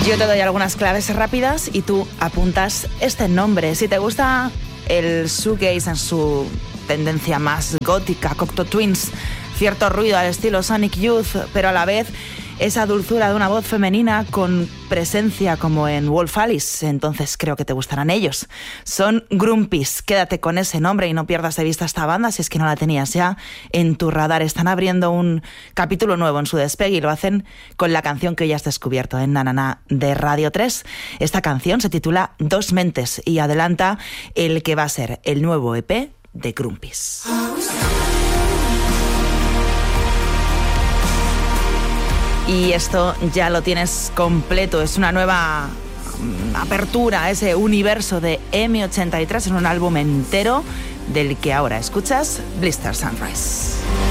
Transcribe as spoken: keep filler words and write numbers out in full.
Yo te doy algunas claves rápidas y tú apuntas este nombre. Si te gusta el shoegaze en su tendencia más gótica, Cocteau Twins, cierto ruido al estilo Sonic Youth, pero a la vez esa dulzura de una voz femenina con presencia como en Wolf Alice, entonces creo que te gustarán ellos. Son Grumpies. Quédate con ese nombre y no pierdas de vista esta banda si es que no la tenías ya en tu radar. Están abriendo un capítulo nuevo en su despegue y lo hacen con la canción que hoy has descubierto en Nanana de Radio tres. Esta canción se titula Dos Mentes y adelanta el que va a ser el nuevo E P de Grumpies. Y esto ya lo tienes completo, es una nueva apertura a ese universo de eme ochenta y tres en un álbum entero del que ahora escuchas Blister Sunrise.